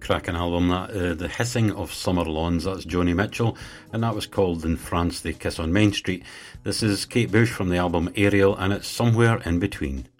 cracking album, that The Hissing of Summer Lawns. That's Joni Mitchell, and that was called In France They Kiss on Main Street. This is Kate Bush from the album Ariel, and it's Somewhere in Between.